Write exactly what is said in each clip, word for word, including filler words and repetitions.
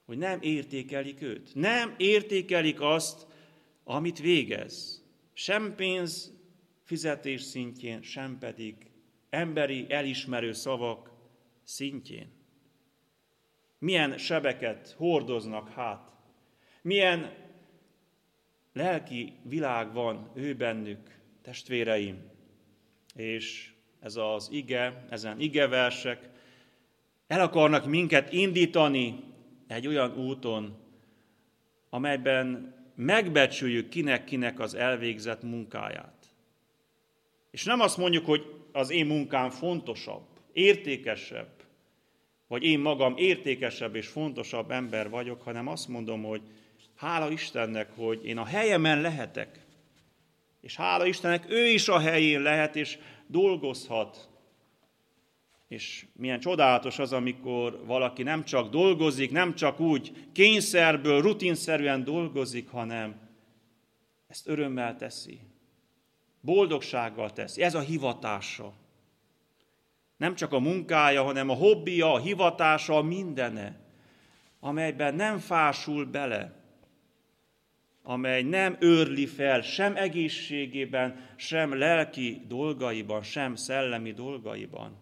hogy nem értékelik őt. Nem értékelik azt, amit végez. Sem pénz fizetés szintjén, sem pedig emberi elismerő szavak szintjén. Milyen sebeket hordoznak hát, milyen lelki világ van ő bennük, testvéreim. És ez az ige, ezen igeversek el akarnak minket indítani egy olyan úton, amelyben megbecsüljük kinek-kinek az elvégzett munkáját. És nem azt mondjuk, hogy az én munkám fontosabb, értékesebb, vagy én magam értékesebb és fontosabb ember vagyok, hanem azt mondom, hogy hála Istennek, hogy én a helyemen lehetek, és hála Istennek, ő is a helyén lehet, és dolgozhat. És milyen csodálatos az, amikor valaki nem csak dolgozik, nem csak úgy kényszerből, rutinszerűen dolgozik, hanem ezt örömmel teszi. Boldogsággal teszi. Ez a hivatása. Nem csak a munkája, hanem a hobbija, a hivatása, a mindene, amelyben nem fásul bele, amely nem őrli fel sem egészségében, sem lelki dolgaiban, sem szellemi dolgaiban.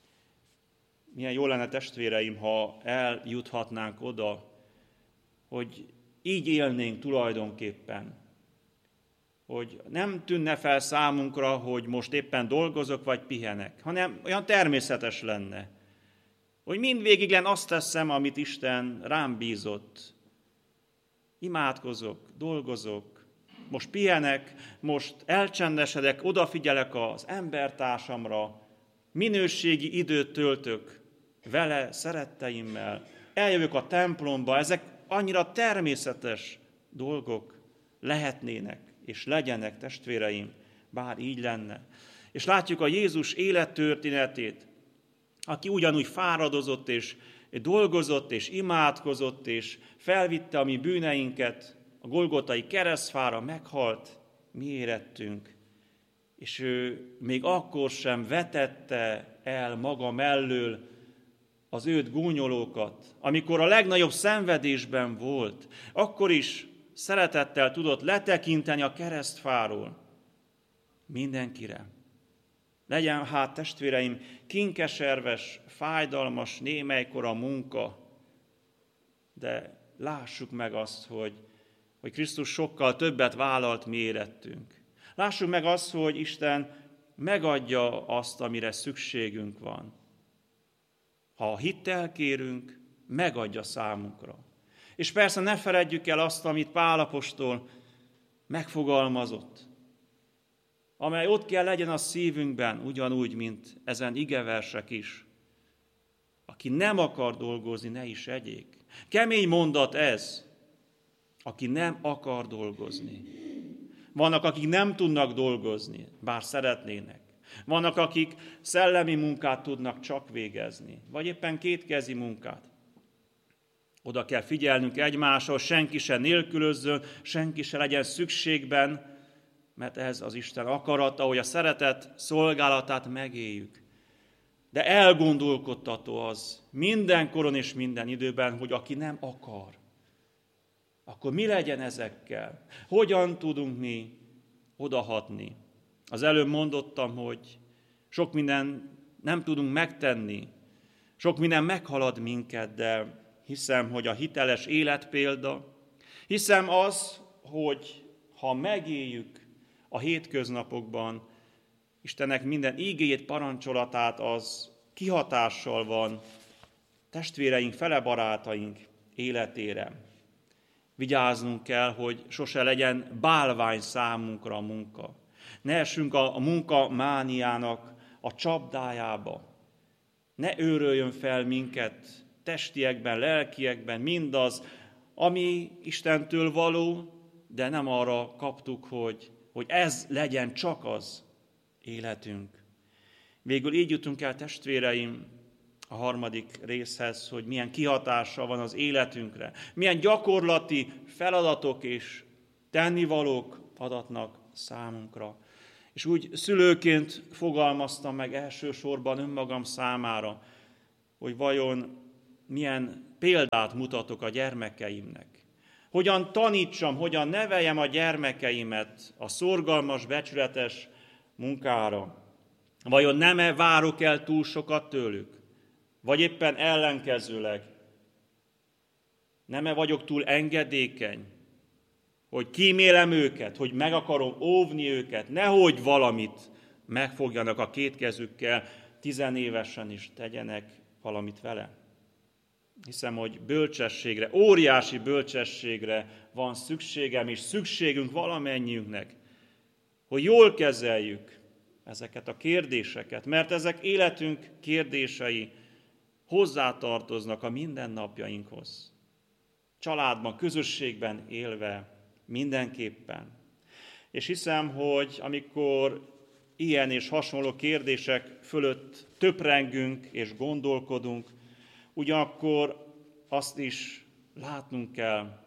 Milyen jó lenne, testvéreim, ha eljuthatnánk oda, hogy így élnénk tulajdonképpen. Hogy nem tűnne fel számunkra, hogy most éppen dolgozok vagy pihenek, hanem olyan természetes lenne, hogy mindvégig azt teszem, amit Isten rám bízott. Imádkozok, dolgozok, most pihenek, most elcsendesedek, odafigyelek az embertársamra, minőségi időt töltök vele, szeretteimmel, eljövök a templomba, ezek annyira természetes dolgok lehetnének, és legyenek, testvéreim, bár így lenne. És látjuk a Jézus élettörténetét, aki ugyanúgy fáradozott, és dolgozott, és imádkozott, és felvitte a mi bűneinket, a Golgotai keresztfára meghalt, mi érettünk. És ő még akkor sem vetette el maga mellől az őt gúnyolókat. Amikor a legnagyobb szenvedésben volt, akkor is szeretettel tudott letekinteni a keresztfáról mindenkire. Legyen hát, testvéreim, kinkeserves, fájdalmas némelykor a munka, de lássuk meg azt, hogy, hogy Krisztus sokkal többet vállalt mi érettünk. Lássuk meg azt, hogy Isten megadja azt, amire szükségünk van. Ha hittel kérünk, megadja számunkra. És persze ne feledjük el azt, amit Pál apostol megfogalmazott, amely ott kell legyen a szívünkben, ugyanúgy, mint ezen igeversek is. Aki nem akar dolgozni, ne is egyék. Kemény mondat ez, aki nem akar dolgozni. Vannak, akik nem tudnak dolgozni, bár szeretnének. Vannak, akik szellemi munkát tudnak csak végezni, vagy éppen kétkezi munkát. Oda kell figyelnünk egymásról, senki se nélkülözzön, senki se legyen szükségben, mert ez az Isten akarata, hogy a szeretet szolgálatát megéljük. De elgondolkodtató az mindenkoron és minden időben, hogy aki nem akar, akkor mi legyen ezekkel? Hogyan tudunk mi odahatni? Az előbb mondottam, hogy sok minden nem tudunk megtenni, sok minden meghalad minket, de hiszem, hogy a hiteles életpélda, hiszem az, hogy ha megéljük a hétköznapokban Istennek minden ígéjét, parancsolatát, az kihatással van testvéreink, fele barátaink életére. Vigyáznunk kell, hogy sose legyen bálvány számunkra a munka. Ne essünk a, a munka mániának a csapdájába. Ne őröljön fel minket testiekben, lelkiekben mindaz, ami Istentől való, de nem arra kaptuk, hogy, hogy ez legyen csak az életünk. Végül így jutunk el, testvéreim, a harmadik részhez, hogy milyen kihatása van az életünkre, milyen gyakorlati feladatok és tennivalók adatnak számunkra. És úgy szülőként fogalmaztam meg elsősorban önmagam számára, hogy vajon milyen példát mutatok a gyermekeimnek. Hogyan tanítsam, hogyan neveljem a gyermekeimet a szorgalmas, becsületes munkára. Vajon nem-e várok el túl sokat tőlük? Vagy éppen ellenkezőleg? Nem-e vagyok túl engedékeny? Hogy kímélem őket, hogy meg akarom óvni őket, nehogy valamit megfogjanak a két kezükkel, tizenévesen is tegyenek valamit vele. Hiszem, hogy bölcsességre, óriási bölcsességre van szükségem, és szükségünk valamennyiünknek, hogy jól kezeljük ezeket a kérdéseket, mert ezek életünk kérdései hozzátartoznak a mindennapjainkhoz. Családban, közösségben élve mindenképpen. És hiszem, hogy amikor ilyen és hasonló kérdések fölött töprengünk és gondolkodunk, ugyanakkor azt is látnunk kell,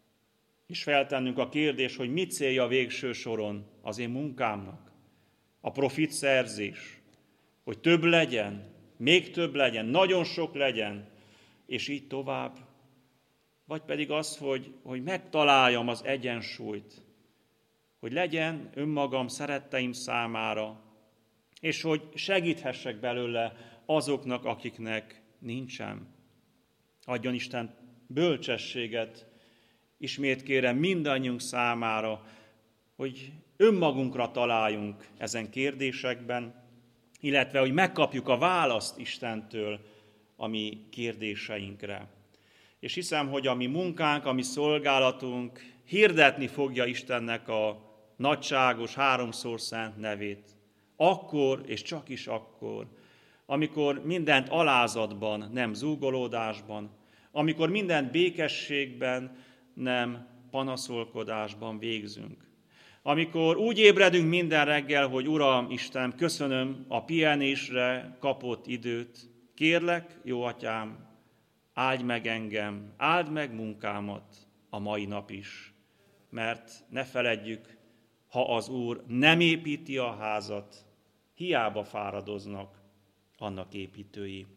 és feltennünk a kérdést, hogy mit célja végső soron az én munkámnak. A profit szerzés, hogy több legyen, még több legyen, nagyon sok legyen, és így tovább. Vagy pedig az, hogy, hogy megtaláljam az egyensúlyt, hogy legyen önmagam szeretteim számára, és hogy segíthessek belőle azoknak, akiknek nincsen. Adjon Isten bölcsességet, ismét kérem mindannyiunk számára, hogy önmagunkra találjunk ezen kérdésekben, illetve hogy megkapjuk a választ Istentől a mi kérdéseinkre. És hiszem, hogy a mi munkánk, a mi szolgálatunk hirdetni fogja Istennek a nagyságos, háromszor szent nevét. Akkor és csak is akkor, amikor mindent alázatban, nem zúgolódásban, amikor mindent békességben, nem panaszolkodásban végzünk. Amikor úgy ébredünk minden reggel, hogy Uram, Isten, köszönöm a pihenésre kapott időt, kérlek, jó atyám, áldj meg engem, áld meg munkámat a mai nap is, mert ne feledjük, ha az Úr nem építi a házat, hiába fáradoznak annak építői.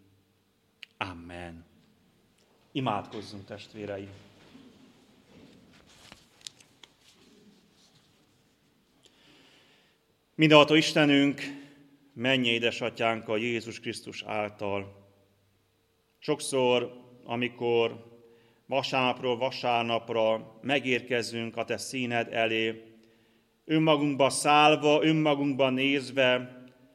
Amen. Imádkozzunk, testvéreim! Mindenható Istenünk, mennyei édesatyánk a Jézus Krisztus által. Sokszor, amikor vasárnapról vasárnapra megérkezünk a te színed elé, önmagunkba szállva, önmagunkba nézve,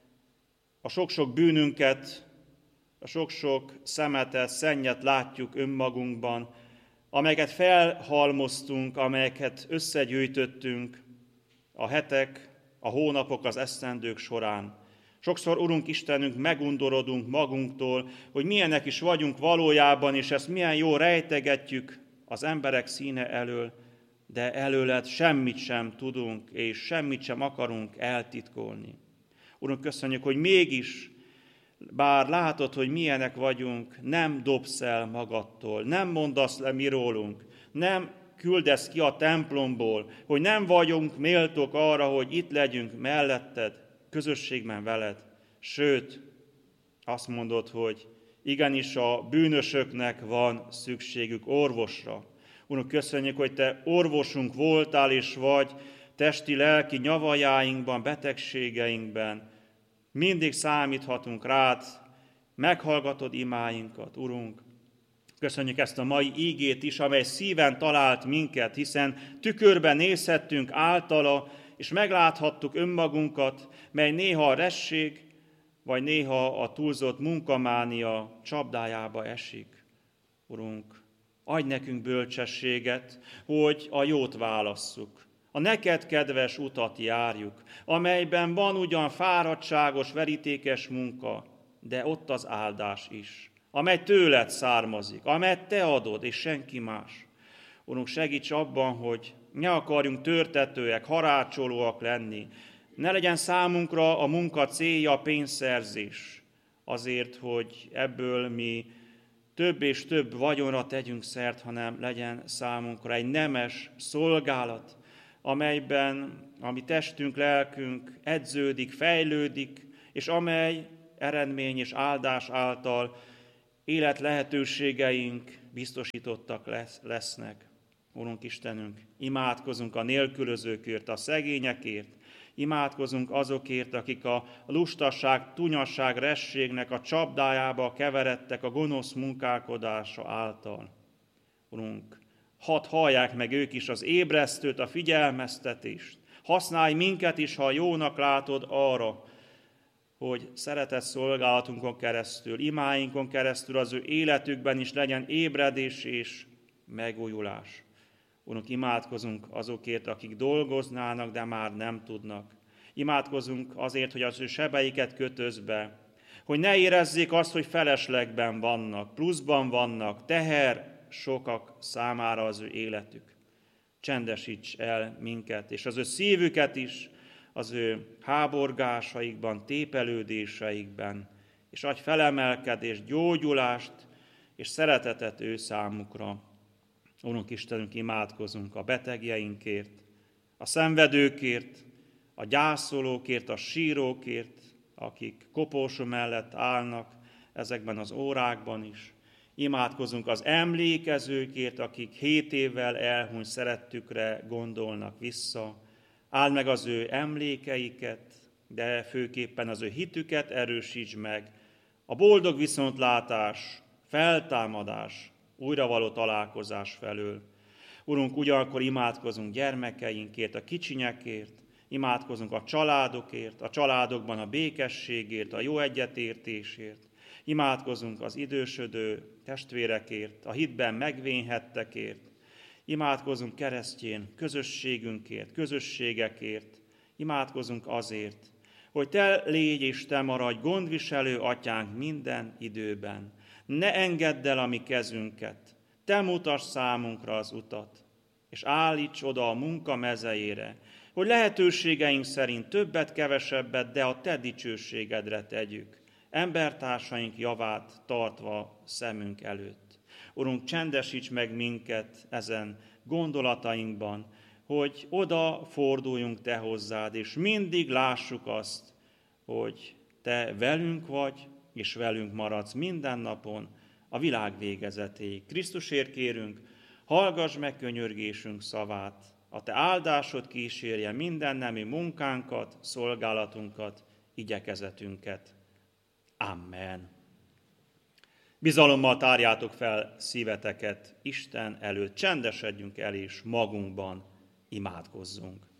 a sok-sok bűnünket, a sok-sok szemetet, szennyet látjuk önmagunkban, amelyeket felhalmoztunk, amelyeket összegyűjtöttünk a hetek, a hónapok, az esztendők során. Sokszor, Urunk Istenünk, megundorodunk magunktól, hogy milyenek is vagyunk valójában, és ezt milyen jól rejtegetjük az emberek színe elől, de előled semmit sem tudunk, és semmit sem akarunk eltitkolni. Urunk, köszönjük, hogy mégis, bár látod, hogy milyenek vagyunk, nem dobsz el magadtól, nem mondasz le mi rólunk, nem küldesz ki a templomból, hogy nem vagyunk méltók arra, hogy itt legyünk melletted, közösségben veled. Sőt, azt mondod, hogy igenis a bűnösöknek van szükségük orvosra. Urunk, köszönjük, hogy te orvosunk voltál és vagy, testi-lelki nyavajáinkban, betegségeinkben. Mindig számíthatunk rád, meghallgatod imáinkat, Urunk. Köszönjük ezt a mai ígét is, amely szíven talált minket, hiszen tükörben nézhettünk általa, és megláthattuk önmagunkat, mely néha a resség, vagy néha a túlzott munkamánia csapdájába esik. Urunk, adj nekünk bölcsességet, hogy a jót válasszuk. A neked kedves utat járjuk, amelyben van ugyan fáradtságos, verítékes munka, de ott az áldás is, amely tőled származik, amelyet te adod, és senki más. Urunk, segíts abban, hogy ne akarjunk törtetőek, harácsolóak lenni. Ne legyen számunkra a munka célja a pénzszerzés, azért, hogy ebből mi több és több vagyonra tegyünk szert, hanem legyen számunkra egy nemes szolgálat, amelyben a mi testünk, lelkünk edződik, fejlődik, és amely eredmény és áldás által élet lehetőségeink biztosítottak lesz, lesznek. Urunk Istenünk, imádkozunk a nélkülözőkért, a szegényekért, imádkozunk azokért, akik a lustaság, tunyasság, rességnek a csapdájába keveredtek a gonosz munkálkodása által. Urunk, hadd hallják meg ők is az ébresztőt, a figyelmeztetést. Használj minket is, ha jónak látod arra, hogy szeretett szolgálatunkon keresztül, imáinkon keresztül az ő életükben is legyen ébredés és megújulás. Urunk, imádkozunk azokért, akik dolgoznának, de már nem tudnak. Imádkozunk azért, hogy az ő sebeiket kötözd be, hogy ne érezzék azt, hogy feleslegben vannak, pluszban vannak, teher sokak számára az ő életük. Csendesíts el minket, és az ő szívüket is, az ő háborgásaikban, tépelődéseikben, és adj felemelkedést, gyógyulást és szeretetet ő számukra. Urunk Istenünk, imádkozunk a betegjeinkért, a szenvedőkért, a gyászolókért, a sírókért, akik koporsó mellett állnak ezekben az órákban is. Imádkozunk az emlékezőkért, akik hét évvel elhunyt szerettükre gondolnak vissza. Áld meg az ő emlékeiket, de főképpen az ő hitüket erősíts meg. A boldog viszontlátás, feltámadás, újravaló találkozás felől. Urunk, ugyanakkor imádkozunk gyermekeinkért, a kicsinyekért, imádkozunk a családokért, a családokban a békességért, a jó egyetértésért. Imádkozunk az idősödő testvérekért, a hitben megvénhettekért. Imádkozunk keresztjén közösségünkért, közösségekért. Imádkozunk azért, hogy te légy és te maradj gondviselő atyánk minden időben. Ne engedd el a mi kezünket, te mutass számunkra az utat, és állíts oda a munka mezejére, hogy lehetőségeink szerint többet, kevesebbet, de a te dicsőségedre tegyük, embertársaink javát tartva szemünk előtt. Urunk, csendesíts meg minket ezen gondolatainkban, hogy oda forduljunk te hozzád, és mindig lássuk azt, hogy te velünk vagy, és velünk maradsz minden napon a világ végezetéig. Krisztusért kérünk, hallgass meg könyörgésünk szavát, a te áldásod kísérje minden nemű munkánkat, szolgálatunkat, igyekezetünket. Amen. Bizalommal tárjátok fel szíveteket Isten előtt, csendesedjünk el és magunkban imádkozzunk.